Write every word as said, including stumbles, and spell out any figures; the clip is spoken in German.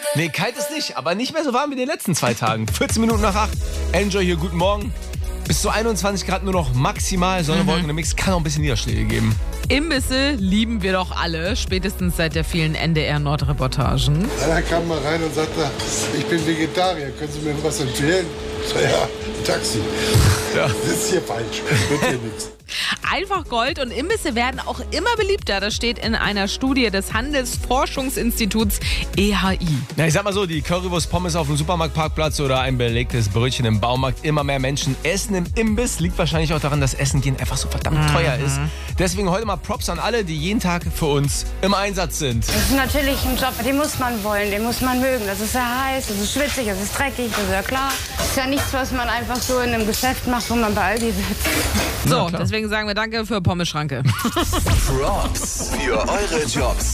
Nee, kalt ist nicht, aber nicht mehr so warm wie in den letzten zwei Tagen. vierzehn Minuten nach acht. Enjoy hier, guten Morgen. Bis zu einundzwanzig Grad nur noch maximal. Sonne, Wolken und Mix, kann auch ein bisschen Niederschläge geben. Imbisse lieben wir doch alle, spätestens seit der vielen N D R-Nord-Reportagen. Einer kam mal rein und sagte, ich bin Vegetarier, können Sie mir was empfehlen? Ich sag, ja, ein Taxi. Ja. Das ist hier falsch, wird hier nichts. Einfach Gold und Imbisse werden auch immer beliebter. Das steht in einer Studie des Handelsforschungsinstituts E H I. Na, ich sag mal so, die Currywurst Pommes auf dem Supermarktparkplatz oder ein belegtes Brötchen im Baumarkt. Immer mehr Menschen essen im Imbiss. Liegt wahrscheinlich auch daran, dass Essen gehen einfach so verdammt mhm. teuer ist. Deswegen heute mal Props an alle, die jeden Tag für uns im Einsatz sind. Das ist natürlich ein Job, den muss man wollen, den muss man mögen. Das ist sehr heiß, das ist schwitzig, das ist dreckig, das ist ja klar. Das ist ja nichts, was man einfach so in einem Geschäft macht, wo man bei Aldi sitzt. So, deswegen sagen wir danke für Pommes-Schranke. Props für eure Jobs.